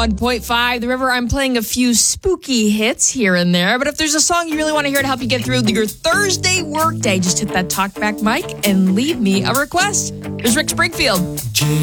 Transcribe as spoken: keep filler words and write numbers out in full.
one point five The River. I'm playing a few spooky hits here and there, but if there's a song you really want to hear to help you get through your Thursday workday, just hit that talkback mic and leave me a request. There's Rick Springfield.